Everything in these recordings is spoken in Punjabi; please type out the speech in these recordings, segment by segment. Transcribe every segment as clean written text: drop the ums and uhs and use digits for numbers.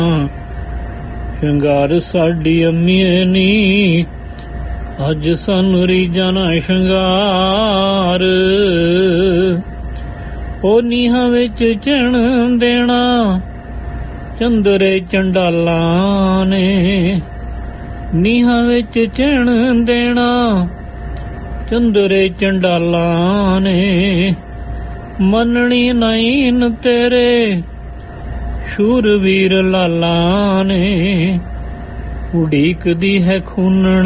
ਸ਼ਿੰਗਾਰ ਸਾਡੀ ਅੰਮੀਏ ਨੀ, ਅੱਜ ਸਾਨੂੰ ਰੀਝਾਂ ਨਾ ਸ਼ਿੰਗਾਰ। ਉਹ ਨੀਹਾਂ ਵਿੱਚ ਚਿਣ ਦੇਣਾ ਚੰਦਰੇ ਚੰਡਾਲਾਂ ਨੇ, ਨੀਹਾਂ ਵਿੱਚ ਚਿਣ ਦੇਣਾ ਚੰਦਰੇ ਚੰਡਾਲਾਂ ਨੇ। ਮੰਨਣੀ ਨਹੀਂ ਨ ਤੇਰੇ ਸ਼ੂਰਵੀਰ ਲਾਲਾਂ ਨੇ। ਉਡੀਕਦੀ ਹੈ ਖੂਨਣ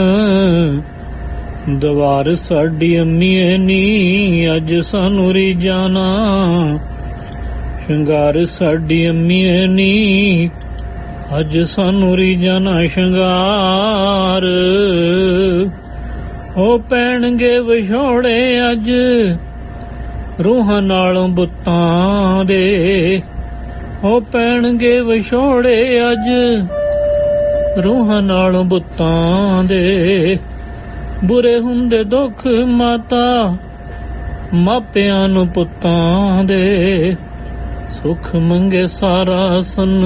ਦਵਾਰ ਸਾਡੀ ਅੰਮੀਏ ਨੀ, ਅੱਜ ਸਾਨੂੰ ਰੀਝਾਂ ਨਾ ਸ਼ਿੰਗਾਰ ਸਾਡੀ ਅੰਮੀਏ ਨੀ, ਅੱਜ ਸਾਨੂੰ ਰੀਝਾਂ ਨਾ ਸ਼ਿੰਗਾਰ। ਉਹ ਪੈਣਗੇ ਵਿਛੋੜੇ ਅੱਜ ਰੂਹਾਂ ਨਾਲੋਂ ਬੁੱਤਾਂ ਦੇ, ਉਹ ਪੈਣਗੇ ਵਿਛੋੜੇ ਅੱਜ ਰੂਹਾਂ ਨਾਲੋਂ ਬੁੱਤਾਂ ਦੇ। ਬੁਰੇ ਹੁੰਦੇ ਦੁੱਖ ਮਾਤਾ ਮਾਪਿਆਂ ਨੂੰ ਪੁੱਤਾਂ ਦੇ, ਸੁੱਖ ਮੰਗੇ ਸਾਰਾ ਸਨ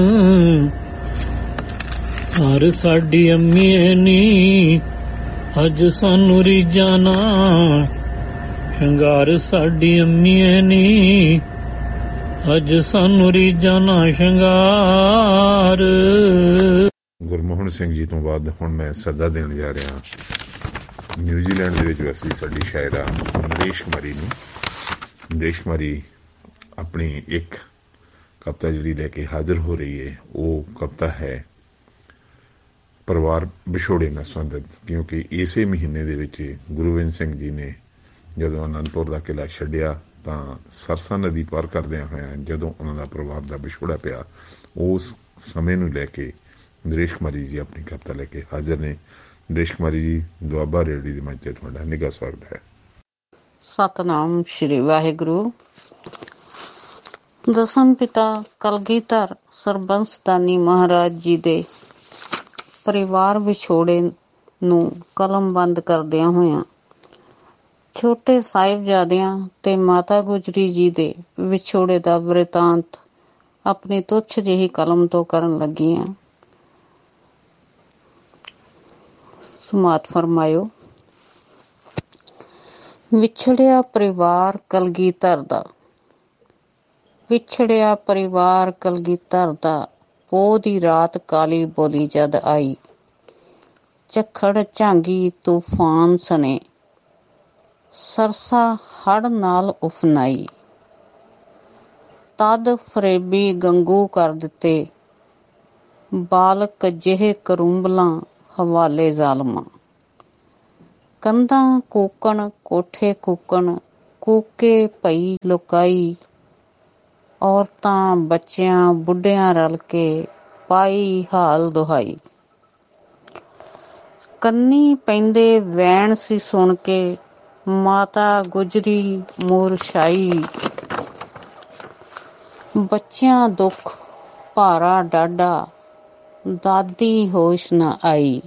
ਹਰ ਸਾਡੀ ਅੰਮੀਏ ਨੀ, ਅੱਜ ਸਾਨੂੰ ਰੀਝਾਂ ਨਾ ਸ਼ਿੰਗਾਰ ਸਾਡੀ ਅੰਮੀਏ ਨੀ, ਅੱਜ ਸਾਨੂੰ ਰੀਝਾਂ ਨਾ ਸ਼ਿੰਗਾਰ। ਗੁਰਮੋਹਨ ਸਿੰਘ ਜੀ ਤੋਂ ਬਾਅਦ ਹੁਣ ਮੈਂ ਸੱਦਾ ਦੇਣ ਜਾ ਰਿਹਾ ਨਿਊਜ਼ੀਲੈਂਡ ਦੇ ਵਿੱਚ ਵਸਦੀ ਸਾਡੀ ਸ਼ਾਇਰਾ ਨਰੇਸ਼ ਕੁਮਾਰੀ ਨੂੰ। ਨਰੇਸ਼ ਕੁਮਾਰੀ ਆਪਣੀ ਇੱਕ ਕਵਿਤਾ ਜਿਹੜੀ ਲੈ ਕੇ ਹਾਜ਼ਰ ਹੋ ਰਹੀ ਹੈ, ਉਹ ਕਵਿਤਾ ਹੈ ਪਰਿਵਾਰ ਵਿਛੋੜੇ ਨਾਲ ਸੰਬੰਧਿਤ, ਕਿਉਂਕਿ ਇਸੇ ਮਹੀਨੇ ਦੇ ਵਿੱਚ ਗੁਰੂ ਗੋਬਿੰਦ ਸਿੰਘ ਜੀ ਨੇ ਜਦੋਂ ਅਨੰਦਪੁਰ ਦਾ ਕਿਲ੍ਹਾ ਛੱਡਿਆ ਤਾਂ ਸਰਸਾ ਨਦੀ ਪਾਰ ਕਰਦਿਆਂ ਹੋਇਆਂ ਜਦੋਂ ਉਹਨਾਂ ਦਾ ਪਰਿਵਾਰ ਦਾ ਵਿਛੋੜਾ ਪਿਆ, ਉਸ ਸਮੇਂ ਨੂੰ ਲੈ ਕੇ ਨਰੇਸ਼ ਕੁਮਾਰੀ ਜੀ ਆਪਣੀ ਕਵਿਤਾ ਲੈ ਕੇ ਹਾਜ਼ਰ ਨੇ। ਨਰੇਸ਼ ਕੁਮਾਰੀ ਜੀ, ਦੁਆਬਾ ਰੇਡੀਓ ਦੀ ਮੰਚ ਤੇ ਤੁਹਾਡਾ ਨਿੱਘਾ ਸਵਾਗਤ ਹੈ। ਸਤਨਾਮ ਸ਼੍ਰੀ ਵਾਹਿਗੁਰੂ। ਦਸਮ ਪਿਤਾ ਕਲਗੀਧਰ ਸਰਬੰਸ ਦਾਨੀ ਮਹਾਰਾਜ ਜੀ ਦੇ ਪਰਿਵਾਰ ਵਿਛੋੜੇ ਨੂੰ ਕਲਮਬੰਦ ਕਰਦਿਆਂ ਹੋਇਆਂ ਛੋਟੇ ਸਾਹਿਬਜ਼ਾਦਿਆਂ ਤੇ ਮਾਤਾ ਗੁਜਰੀ ਜੀ ਦੇ ਵਿਛੋੜੇ ਦਾ ਬਿਰਤਾਂਤ ਆਪਣੀ ਤੁੱਛ ਜਿਹੀ ਕਲਮ ਤੋਂ ਕਰਨ ਲੱਗੀ ਹਾਂ। ਸਮਾਤ ਫਰਮਾਇਓ। ਵਿਛੜਿਆ ਪਰਿਵਾਰ ਕਲਗੀਧਰ ਦਾ, ਵਿਛੜਿਆ ਪਰਿਵਾਰ ਕਲਗੀਧਰ ਦਾ, ਪੋਹ ਦੀ ਰਾਤ ਕਾਲੀ ਬੋਲੀ ਜਦ ਆਈ, ਝੱਖੜ ਝਾਂਗੀ ਤੂਫਾਨ ਸਣੇ, ਸਰਸਾ ਹੜ ਨਾਲ ਉਫਨਾਈ। ਤਦ ਫਰੇਬੀ ਗੰਗੂ ਕਰ ਦਿੱਤੇ ਬਾਲਕ ਜਿਹੇ ਕਰੂੰਬਲਾਂ ਹਵਾਲੇ ਜ਼ਾਲਮਾਂ। ਕੰਧਾਂ ਕੂਕਣ ਕੋਠੇ ਕੂਕਣ, ਕੂਕੇ ਪਈ ਲੁਕਾਈ, ਔਰਤਾਂ ਬੱਚਿਆਂ ਬੁੱਢਿਆਂ ਰਲ ਕੇ ਪਾਈ ਹਾਲ ਦੁਹਾਈ। ਕੰਨੀ ਪੈਂਦੇ ਵੈਣ ਸੀ ਸੁਣ ਕੇ ਮਾਤਾ ਗੁਜਰੀ ਮੂਰਛਾਈ, ਬੱਚਿਆਂ ਦੁੱਖ ਭਾਰਾ ਡਾਢਾ ਦਾਦੀ ਹੋਸ਼ ਨਾ ਆਈ।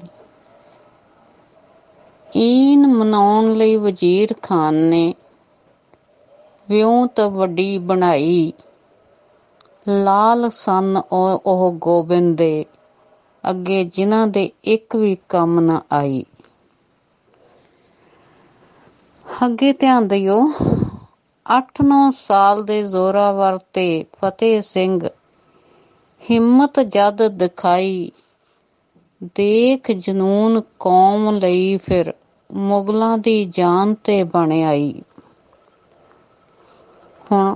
ਈਨ ਮਨਾਉਣ ਲਈ ਵਜ਼ੀਰ ਖਾਨ ਨੇ ਵਿਉਂਤ ਵੱਡੀ ਬਣਾਈ, ਲਾਲ ਸਨ ਉਹ ਗੋਬਿੰਦ ਦੇ ਅੱਗੇ ਜਿਨ੍ਹਾਂ ਦੇ ਇੱਕ ਵੀ ਕੰਮ ਨਾ ਆਈ। ਅੱਗੇ ਧਿਆਨ ਦਿਓ। 8-9 ਸਾਲ ਦੇ ਜ਼ੋਰਾਵਰ ਤੇ ਫਤਿਹ ਸਿੰਘ ਹਿੰਮਤ ਜਦ ਦਿਖਾਈ, ਦੇਖ ਜਨੂਨ ਕੌਮ ਲਈ ਫਿਰ ਮੁਗਲਾਂ ਦੀ ਜਾਨ ਤੇ ਬਣ ਆਈ। ਹੁਣ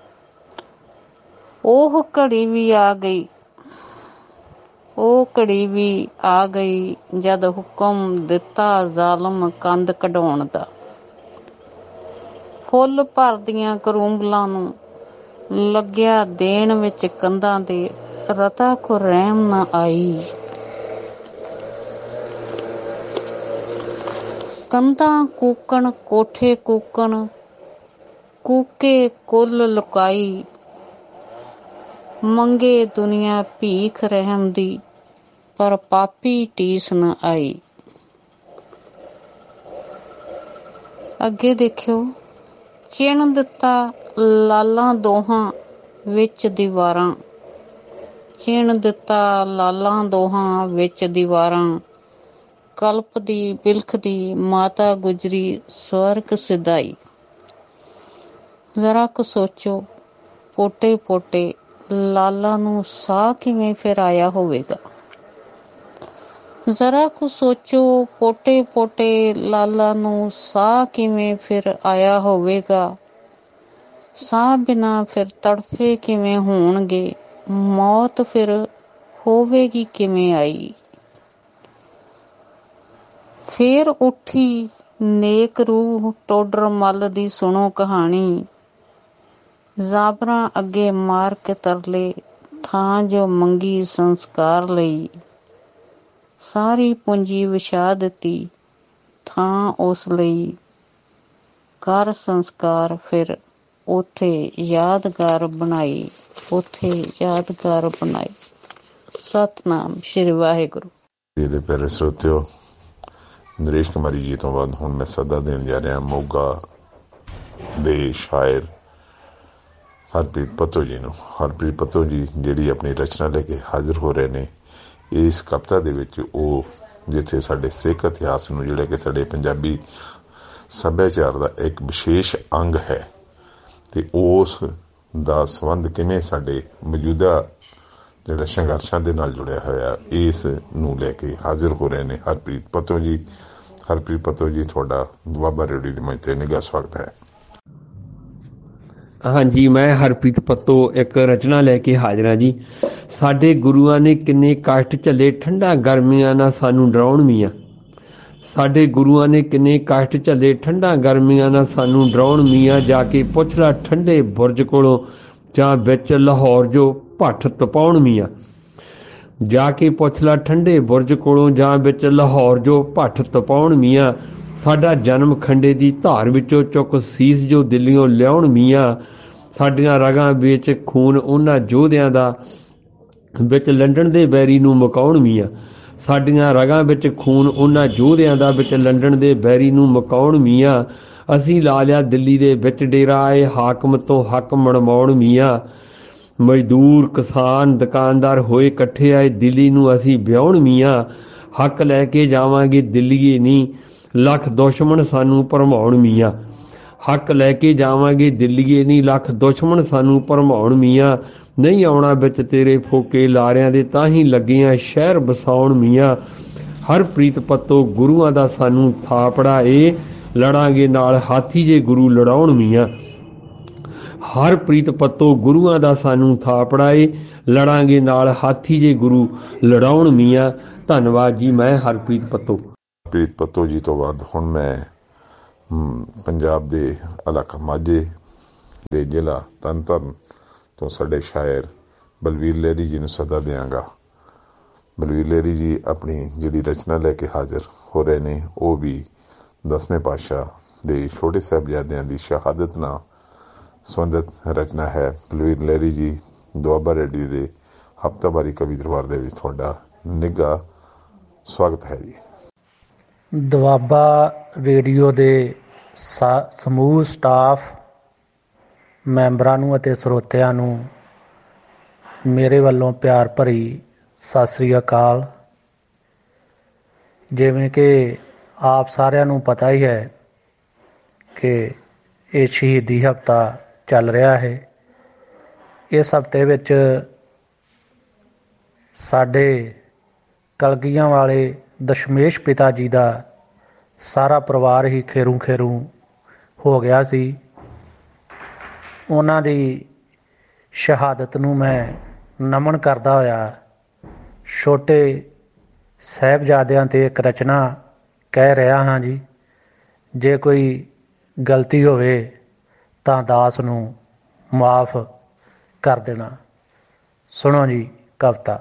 ਉਹ ਘੜੀ ਵੀ ਆ ਗਈ, ਉਹ ਘੜੀ ਵੀ ਆ ਗਈ ਜਦ ਹੁਕਮ ਦਿੱਤਾ ਜ਼ਾਲਮ ਕੰਧ ਕਢਾਉਣ ਦਾ। ਫੁੱਲ ਭਰਦੀਆਂ ਕਰੂੰਬਲਾਂ ਨੂੰ ਲੱਗਿਆ ਦੇਣ ਵਿੱਚ ਕੰਧਾਂ ਦੇ, ਰਤਾ ਕੋ ਰਹਿਮ ਨਾ ਆਈ। ਕੰਧਾਂ ਕੂਕਣ ਕੋਠੇ ਕੂਕਣ, ਕੂਕੇ ਕੁੱਲ ਲੁਕਾਈ, ਮੰਗੇ ਦੁਨੀਆ ਭੀਖ ਰਹਿਮ ਦੀ, ਪਰ ਪਾਪੀ ਟੀਸ ਨਾ ਆਈ। ਅੱਗੇ ਦੇਖਿਓ। ਚਿਣ ਦਿੱਤਾ ਲਾਲਾਂ ਦੋਹਾਂ ਵਿੱਚ ਦੀਵਾਰਾਂ, ਚਿਣ ਦਿੱਤਾ ਲਾਲਾਂ ਦੋਹਾਂ ਵਿੱਚ ਦੀਵਾਰਾਂ, ਕਲਪ ਦੀ ਬਿਲਖਦੀ ਮਾਤਾ ਗੁਜਰੀ ਸਵਰਗ ਸਿਧਾਈ। ਜ਼ਰਾ ਕੁ ਸੋਚੋ, ਪੋਟੇ ਪੋਟੇ ਲਾਲਾ ਨੂੰ ਸਾਹ ਕਿਵੇਂ ਫਿਰ ਆਇਆ ਹੋਵੇਗਾ। ਜ਼ਰਾ ਕੁ ਸੋਚੋ, ਪੋਟੇ ਪੋਟੇ ਲਾਲਾ ਨੂੰ ਸਾਹ ਕਿਵੇਂ ਫਿਰ ਆਇਆ ਹੋਵੇਗਾ। ਸਾਹ ਬਿਨਾਂ ਫਿਰ ਤੜਫੇ ਕਿਵੇਂ ਹੋਣਗੇ, ਮੌਤ ਫਿਰ ਹੋਵੇਗੀ ਕਿਵੇਂ ਆਈ। ਫੇਰ ਉੱਠੀ ਨੇਕ ਰੂਹ ਟੋਡਰ ਮੱਲ ਦੀ ਸੁਣੋ ਕਹਾਣੀ, ਜ਼ਾਬਰਾਂ ਅੱਗੇ ਮਾਰ ਕੇ ਤਰਲੇ ਥਾਂ ਜੋ ਮੰਗੀ ਸੰਸਕਾਰ ਲਈ। ਸਾਰੀ ਪੂੰਜੀ ਵਿਛਾ ਦਿੱਤੀ ਥਾਂ ਉਸ ਲਈ, ਕਰ ਸੰਸਕਾਰ ਫਿਰ ਉੱਥੇ ਯਾਦਗਾਰ ਬਣਾਈ, ਉੱਥੇ ਯਾਦਗਾਰ ਬਣਾਈ। ਸਤਿਨਾਮ ਸ਼੍ਰੀ ਵਾਹਿਗੁਰੂ। ਇਹਦੇ ਪਿਆਰੇ ਸਰੋਤਿਓ, ਨਰੇਸ਼ ਕੁਮਾਰੀ ਜੀ ਤੋਂ ਬਾਅਦ ਹੁਣ ਮੈਂ ਸੱਦਾ ਦੇਣ ਜਾ ਰਿਹਾ ਮੋਗਾ ਦੇ ਸ਼ਾਇਰ ਹਰਪ੍ਰੀਤ ਪੱਤੋ ਜੀ ਨੂੰ। ਹਰਪ੍ਰੀਤ ਪੱਤੋ ਜੀ ਜਿਹੜੀ ਆਪਣੀ ਰਚਨਾ ਲੈ ਕੇ ਹਾਜ਼ਰ ਹੋ ਰਹੇ ਨੇ ਇਸ ਕਵਿਤਾ ਦੇ ਵਿੱਚ, ਉਹ ਜਿੱਥੇ ਸਾਡੇ ਸਿੱਖ ਇਤਿਹਾਸ ਨੂੰ, ਜਿਹੜਾ ਕਿ ਸਾਡੇ ਪੰਜਾਬੀ ਸੱਭਿਆਚਾਰ ਦਾ ਇੱਕ ਵਿਸ਼ੇਸ਼ ਅੰਗ ਹੈ, ਅਤੇ ਉਸ ਦਾ ਸੰਬੰਧ ਕਿਵੇਂ ਸਾਡੇ ਮੌਜੂਦਾ ਜਿਹੜਾ ਸੰਘਰਸ਼ਾਂ ਦੇ ਨਾਲ ਜੁੜਿਆ ਹੋਇਆ, ਇਸ ਨੂੰ ਲੈ ਕੇ ਹਾਜ਼ਰ ਹੋ ਰਹੇ ਨੇ ਹਰਪ੍ਰੀਤ ਪੱਤੋ ਜੀ। ਹਰਪ੍ਰੀਤ ਪੱਤੋ ਜੀ, ਤੁਹਾਡਾ ਦੁਆਬਾ ਰੇਡੀਓ ਦੀ ਮੰਚ ਤੇ ਨਿੱਘਾ ਸਵਾਗਤ ਹੈ। ਹਾਂਜੀ, ਮੈਂ ਹਰਪ੍ਰੀਤ ਪੱਤੋ ਇੱਕ ਰਚਨਾ ਲੈ ਕੇ ਹਾਜ਼ਰ ਹਾਂ ਜੀ। ਸਾਡੇ ਗੁਰੂਆਂ ਨੇ ਕਿੰਨੇ ਕਸ਼ਟ ਝੱਲੇ, ਠੰਡਾਂ ਗਰਮੀਆਂ ਨਾਲ ਸਾਨੂੰ ਡਰਾਉਣ ਮੀਆਂ। ਸਾਡੇ ਗੁਰੂਆਂ ਨੇ ਕਿੰਨੇ ਕਸ਼ਟ ਝੱਲੇ, ਠੰਡਾਂ ਗਰਮੀਆਂ ਨਾਲ ਸਾਨੂੰ ਡਰਾਉਣ ਮੀਆਂ। ਜਾ ਕੇ ਪੁੱਛ ਲਾ ਠੰਡੇ ਬੁਰਜ ਕੋਲੋਂ, ਜਾਂ ਵਿੱਚ ਲਾਹੌਰ ਜੋ ਭੱਠ ਤਪਾਉਣ ਮੀਆਂ। ਜਾ ਕੇ ਪੁੱਛ ਲਾ ਠੰਡੇ ਬੁਰਜ ਕੋਲੋਂ, ਜਾਂ ਵਿੱਚ ਲਾਹੌਰ ਜੋ ਭੱਠ ਤਪਾਉਣ ਮੀਆਂ। ਸਾਡਾ ਜਨਮ ਖੰਡੇ ਦੀ ਧਾਰ ਵਿੱਚੋਂ ਚੁੱਕ ਸੀਸ ਜੋ ਦਿੱਲੀਓਂ ਲਿਆਉਣ ਮੀਆਂ। ਸਾਡੀਆਂ ਰਗਾਂ ਵਿੱਚ ਖੂਨ ਉਹਨਾਂ ਯੋਧਿਆਂ ਦਾ, ਵਿੱਚ ਲੰਡਨ ਦੇ ਬੈਰੀ ਨੂੰ ਮੁਕਾਉਣ ਮੀਆਂ। ਸਾਡੀਆਂ ਰਗਾਂ ਵਿੱਚ ਖੂਨ ਉਹਨਾਂ ਯੋਧਿਆਂ ਦਾ, ਵਿੱਚ ਲੰਡਨ ਦੇ ਬੈਰੀ ਨੂੰ ਮੁਕਾਉਣ ਮੀਆਂ। ਅਸੀਂ ਲਾ ਲਿਆ ਦਿੱਲੀ ਦੇ ਵਿੱਚ ਡੇਰਾ, ਆਏ ਹਾਕਮ ਤੋਂ ਹੱਕ ਮਣਵਾਉਣ ਮੀਆਂ। ਮਜ਼ਦੂਰ ਕਿਸਾਨ ਦੁਕਾਨਦਾਰ ਹੋਏ ਇਕੱਠੇ, ਆਏ ਦਿੱਲੀ ਨੂੰ ਅਸੀਂ ਵਿਆਹੁਣ ਮੀਆਂ। ਹੱਕ ਲੈ ਕੇ ਜਾਵਾਂਗੇ ਦਿੱਲੀਏ ਨੀ, ਲੱਖ ਦੁਸ਼ਮਣ ਸਾਨੂੰ ਭਰਮਾਉਣ ਮੀਆਂ। ਹੱਕ ਲੈ ਕੇ ਜਾਵਾਂਗੇ ਦਿੱਲੀਏ ਨੀ, ਲੱਖ ਦੁਸ਼ਮਣ ਸਾਨੂੰ ਭਰਮਾਉਣ ਮੀਆਂ। ਨਹੀਂ ਆਉਣਾ ਵਿੱਚ ਤੇਰੇ ਫੋਕੇ ਲਾਰਿਆਂ ਦੇ, ਤਾਂ ਹੀ ਲੱਗੀਆਂ ਸ਼ਹਿਰ ਵਸਾਉਣ ਮੀਆਂ। ਹਰਪ੍ਰੀਤ ਪੱਤੋ ਗੁਰੂਆਂ ਦਾ ਸਾਨੂੰ ਥਾਪੜਾ ਏ, ਲੜਾਂਗੇ ਨਾਲ ਹਾਥੀ ਜੇ ਗੁਰੂ ਲੜਾਉਣ ਮੀਆਂ। ਹਰਪ੍ਰੀਤ ਪੱਤੋ ਗੁਰੂਆਂ ਦਾ ਸਾਨੂੰ ਥਾਪੜਾ ਏ, ਲੜਾਂਗੇ ਨਾਲ ਹਾਥੀ ਜੇ ਗੁਰੂ ਲੜਾਉਣ ਮੀਆਂ। ਧੰਨਵਾਦ ਜੀ, ਮੈਂ ਹਰਪ੍ਰੀਤ ਪੱਤੋ। ਹਰਪ੍ਰੀਤ ਪੱਤੋ ਜੀ ਤੋਂ ਬਾਅਦ ਹੁਣ ਮੈਂ ਪੰਜਾਬ ਦੇ ਇਲਾਕਾ ਮਾਝੇ ਦੇ ਜ਼ਿਲ੍ਹਾ ਤਰਨਤਾਰਨ ਤੋਂ ਸਾਡੇ ਸ਼ਾਇਰ ਬਲਵੀਰ ਲਹਿਰੀ ਜੀ ਨੂੰ ਸੱਦਾ ਦਿਆਂਗਾ। ਬਲਵੀਰ ਲਹਿਰੀ ਜੀ ਆਪਣੀ ਜਿਹੜੀ ਰਚਨਾ ਲੈ ਕੇ ਹਾਜ਼ਰ ਹੋ ਰਹੇ ਨੇ, ਉਹ ਵੀ 10ਵੇਂ ਪਾਤਸ਼ਾਹ ਦੇ ਛੋਟੇ ਸਾਹਿਬਜ਼ਾਦਿਆਂ ਦੀ ਸ਼ਹਾਦਤ ਨਾਲ ਸੰਬੰਧਿਤ ਰਚਨਾ ਹੈ। ਬਲਵੀਰ ਲਹਿਰੀ ਜੀ, ਦੁਆਬਾ ਰੇਡੀਓ ਦੇ ਹਫ਼ਤਾਵਾਰੀ ਕਵੀ ਦਰਬਾਰ ਦੇ ਵਿੱਚ ਤੁਹਾਡਾ ਨਿੱਘਾ ਸਵਾਗਤ ਹੈ ਜੀ। ਦੁਆਬਾ ਰੇਡੀਓ ਦੇ ਸਮੂਹ ਸਟਾਫ ਮੈਂਬਰਾਂ ਨੂੰ ਅਤੇ ਸਰੋਤਿਆਂ ਨੂੰ ਮੇਰੇ ਵੱਲੋਂ ਪਿਆਰ ਭਰੀ ਸਤਿ ਸ੍ਰੀ ਅਕਾਲ। ਜਿਵੇਂ ਕਿ ਆਪ ਸਾਰਿਆਂ ਨੂੰ ਪਤਾ ਹੀ ਹੈ ਕਿ ਇਹ ਸ਼ਹੀਦੀ ਹਫ਼ਤਾ ਚੱਲ ਰਿਹਾ ਹੈ। ਇਸ ਹਫ਼ਤੇ ਵਿੱਚ ਸਾਡੇ ਕਲਗੀਆਂ ਵਾਲੇ ਦਸ਼ਮੇਸ਼ ਪਿਤਾ ਜੀ ਦਾ ਸਾਰਾ ਪਰਿਵਾਰ ਹੀ ਖੇਰੂ ਖੇਰੂ ਹੋ ਗਿਆ ਸੀ। ਉਹਨਾਂ ਦੀ ਸ਼ਹਾਦਤ ਨੂੰ ਮੈਂ ਨਮਨ ਕਰਦਾ ਹੋਇਆ ਛੋਟੇ ਸਾਹਿਬਜ਼ਾਦਿਆਂ 'ਤੇ ਇੱਕ ਰਚਨਾ ਕਹਿ ਰਿਹਾ ਹਾਂ ਜੀ। ਜੇ ਕੋਈ ਗਲਤੀ ਹੋਵੇ ਤਾਂ ਦਾਸ ਨੂੰ ਮਾਫ ਕਰ ਦੇਣਾ। ਸੁਣੋ ਜੀ ਕਵਿਤਾ।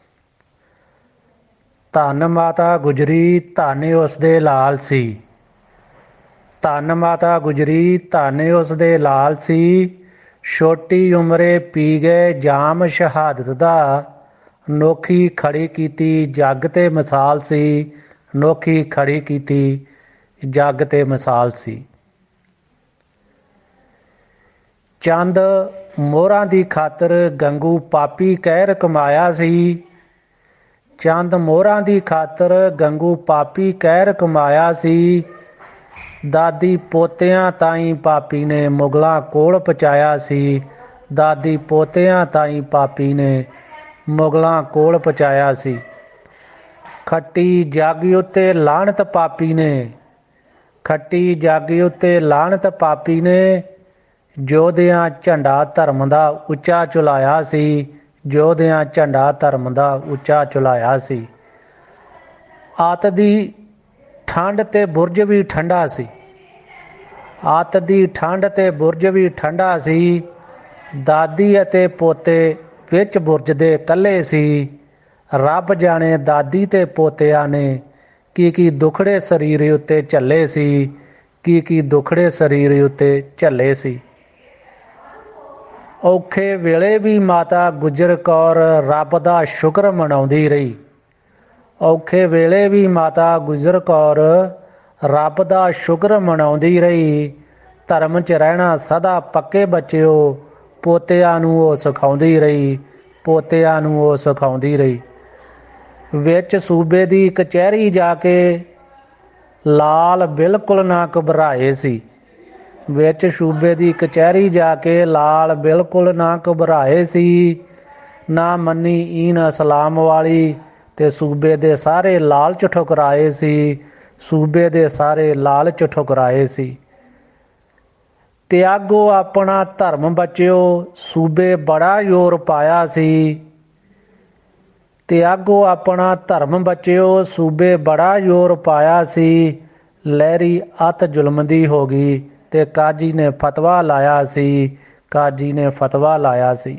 ਧੰਨ ਮਾਤਾ ਗੁਜਰੀ ਧੰਨ ਉਸ ਦੇ ਲਾਲ ਸੀ, ਧੰਨ ਮਾਤਾ ਗੁਜਰੀ ਧੰਨ ਉਸ ਦੇ ਲਾਲ ਸੀ। ਛੋਟੀ ਉਮਰੇ ਪੀ ਗਏ ਜਾਮ ਸ਼ਹਾਦਤ ਦਾ, ਅਨੋਖੀ ਖੜੀ ਕੀਤੀ ਜੱਗ ਤੇ ਮਿਸਾਲ ਸੀ, ਅਨੋਖੀ ਖੜੀ ਕੀਤੀ ਜੱਗ ਤੇ ਮਿਸਾਲ ਸੀ। ਚੰਦ ਮੋਹਰਾਂ ਦੀ ਖਾਤਰ ਗੰਗੂ ਪਾਪੀ ਕਹਿਰ ਕਮਾਇਆ ਸੀ। ਚੰਦ ਮੋਹਰਾਂ ਦੀ ਖਾਤਰ ਗੰਗੂ ਪਾਪੀ ਕਹਿਰ ਕਮਾਇਆ ਸੀ। ਦਾਦੀ ਪੋਤਿਆਂ ਤਾਈਂ ਪਾਪੀ ਨੇ ਮੁਗਲਾਂ ਕੋਲ ਪਹੁੰਚਾਇਆ ਸੀ। ਦਾਦੀ ਪੋਤਿਆਂ ਤਾਈਂ ਪਾਪੀ ਨੇ ਮੁਗਲਾਂ ਕੋਲ ਪਹੁੰਚਾਇਆ ਸੀ। ਖੱਟੀ ਜਾਗੀ ਉੱਤੇ ਲਾਹਣਤ ਪਾਪੀ ਨੇ, ਖੱਟੀ ਜਾਗੀ ਉੱਤੇ ਲਾਹਣਤ ਪਾਪੀ ਨੇ ਯੋਧਿਆਂ ਝੰਡਾ ਧਰਮ ਦਾ ਉੱਚਾ ਚੁਲਾਇਆ ਸੀ। ਯੋਧਿਆਂ ਝੰਡਾ ਧਰਮ ਦਾ ਉੱਚਾ ਚੁਲਾਇਆ ਸੀ। ਆਤ ਦੀ ਠੰਡ ਤੇ ਬੁਰਜ ਵੀ ਠੰਡਾ ਸੀ। ਆਤ ਦੀ ਠੰਡ ਤੇ ਬੁਰਜ ਵੀ ਠੰਡਾ ਸੀ। ਦਾਦੀ ਅਤੇ ਪੋਤੇ ਵਿੱਚ ਬੁਰਜ ਦੇ ਇਕੱਲੇ ਸੀ। ਰੱਬ ਜਾਣੇ ਦਾਦੀ ਤੇ ਪੋਤਿਆਂ ਨੇ ਕੀ ਦੁਖੜੇ ਸਰੀਰ ਉੱਤੇ ਝੱਲੇ ਸੀ। ਕੀ ਦੁਖੜੇ ਸਰੀਰ ਉੱਤੇ ਝੱਲੇ ਸੀ। ਔਖੇ ਵੇਲੇ ਵੀ ਮਾਤਾ ਗੁਜਰ ਕੌਰ ਰੱਬ ਦਾ ਸ਼ੁਕਰ ਮਨਾਉਂਦੀ ਰਹੀ। ਔਖੇ ਵੇਲੇ ਵੀ ਮਾਤਾ ਗੁਜਰ ਕੌਰ ਰੱਬ ਦਾ ਸ਼ੁਕਰ ਮਨਾਉਂਦੀ ਰਹੀ। ਧਰਮ 'ਚ ਰਹਿਣਾ ਸਦਾ ਪੱਕੇ ਬੱਚਿਓ ਪੋਤਿਆਂ ਨੂੰ ਉਹ ਸਿਖਾਉਂਦੀ ਰਹੀ। ਪੋਤਿਆਂ ਨੂੰ ਉਹ ਸਿਖਾਉਂਦੀ ਰਹੀ। ਵਿੱਚ ਸੂਬੇ ਦੀ ਕਚਹਿਰੀ ਜਾ ਕੇ ਲਾਲ ਬਿਲਕੁਲ ਨਾ ਘਬਰਾਏ ਸੀ। ਵਿੱਚ ਸੂਬੇ ਦੀ ਕਚਹਿਰੀ ਜਾ ਕੇ ਲਾਲ ਬਿਲਕੁਲ ਨਾ ਘਬਰਾਏ ਸੀ। ਨਾ ਮੰਨੀ ਈਨ ਇਸਲਾਮ ਵਾਲੀ ਤੇ ਸੂਬੇ ਦੇ ਸਾਰੇ ਲਾਲਚ ਠੁਕਰਾਏ ਸੀ। ਸੂਬੇ ਦੇ ਸਾਰੇ ਲਾਲਚ ਠੁਕਰਾਏ ਸੀ। ਤਿਆਗੋ ਆਪਣਾ ਧਰਮ ਬੱਚਿਓ ਸੂਬੇ ਬੜਾ ਜ਼ੋਰ ਪਾਇਆ ਸੀ। ਤਿਆਗੋ ਆਪਣਾ ਧਰਮ ਬੱਚਿਓ ਸੂਬੇ ਬੜਾ ਜ਼ੋਰ ਪਾਇਆ ਸੀ। ਲਹਿਰੀ ਅਤ ਜ਼ੁਲਮ ਦੀ ਹੋ ਗਈ ਤੇ ਕਾਜੀ ਨੇ ਫਤਵਾ ਲਾਇਆ ਸੀ। ਕਾਜੀ ਨੇ ਫਤਵਾ ਲਾਇਆ ਸੀ।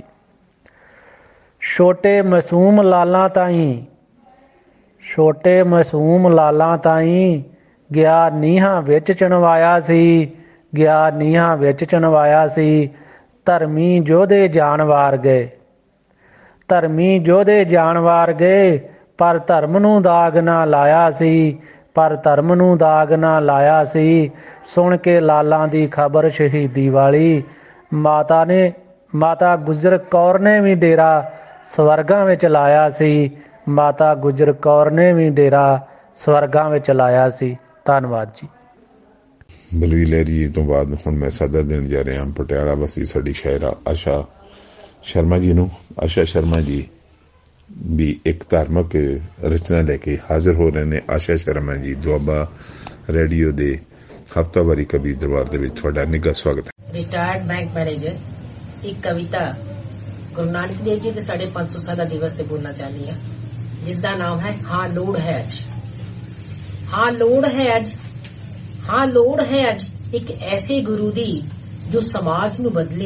ਛੋਟੇ ਮਾਸੂਮ ਲਾਲਾਂ ਤਾਈਂ, ਛੋਟੇ ਮਾਸੂਮ ਲਾਲਾਂ ਤਾਈਂ ਗਿਆ ਨੀਹਾਂ ਵਿੱਚ ਚਣਵਾਇਆ ਸੀ। ਗਿਆ ਨੀਹਾਂ ਵਿੱਚ ਚਣਵਾਇਆ ਸੀ। ਧਰਮੀ ਯੋਧੇ ਜਾਨ ਵਾਰ ਗਏ। ਧਰਮੀ ਯੋਧੇ ਜਾਨ ਵਾਰ ਗਏ ਪਰ ਧਰਮ ਨੂੰ ਦਾਗ ਨਾ ਲਾਇਆ ਸੀ। ਪਰ ਧਰਮ ਨੂੰ ਦਾਗ ਨਾ ਲਾਇਆ ਸੀ। ਸੁਣ ਕੇ ਲਾਲਾਂ ਦੀ ਖਬਰ ਸ਼ਹੀਦੀ ਵਾਲੀ ਮਾਤਾ ਗੁਜਰ ਕੌਰ ਨੇ ਵੀ ਡੇਰਾ ਸਵਰਗਾਂ ਵਿੱਚ ਲਾਇਆ ਸੀ। ਮਾਤਾ ਗੁਜਰ ਕੌਰ ਨੇ ਵੀ ਡੇਰਾ ਸਵਰਗਾਂ ਵਿੱਚ ਲਾਇਆ ਸੀ। ਧੰਨਵਾਦ ਜੀ। ਬਲਵੀਰ ਲਹਿਰੀ ਜੀ ਤੋਂ ਬਾਅਦ ਹੁਣ ਮੈਂ ਸੱਦਾ ਦੇਣ ਜਾ ਰਿਹਾ ਪਟਿਆਲਾ ਵਸੀ ਸਾਡੀ ਸ਼ਾਇਰਾ ਆਸ਼ਾ ਸ਼ਰਮਾ ਜੀ ਨੂੰ। ਆਸ਼ਾ ਸ਼ਰਮਾ ਜੀ ਵੀ ਇੱਕ ਧਾਰਮਿਕ ਰਚਨਾ ਲੈ ਕੇ ਹਾਜ਼ਰ ਹੋ ਰਹੇ ਨੇ। ਆਸ਼ਾ ਸ਼ਰਮਾ ਜੀ ਦੁਆਬਾ ਰੇਡੀਓ ਦੇ ਹਫ਼ਤਾਵਾਰੀ ਕਵੀ ਦਰਬਾਰ ਦੇ ਵਿੱਚ ਤੁਹਾਡਾ ਨਿੱਘਾ ਸਵਾਗਤ ਹੈ। ਰਿਟਾਇਰਡ ਬੈਂਕ ਮੈਨੇਜਰ ਇੱਕ ਕਵਿਤਾ ਗੁਰੂ ਨਾਨਕ ਦੇਵ ਜੀ ਦੇ 550 ਸਾਲਾ ਦਿਵਸ ਤੇ ਬੋਲਣਾ ਚਾਹੁੰਦੀ ਹਾਂ, ਜਿਸ ਦਾ ਨਾਮ ਹੈ ਹਾਂ ਲੋੜ ਹੈ ਅੱਜ। ਹਾਂ ਲੋੜ ਹੈ ਅੱਜ, ਹਾਂ ਲੋੜ ਹੈ ਅੱਜ ਇੱਕ ਐਸੇ ਗੁਰੂ ਦੀ ਜੋ ਸਮਾਜ ਨੂੰ ਬਦਲੇ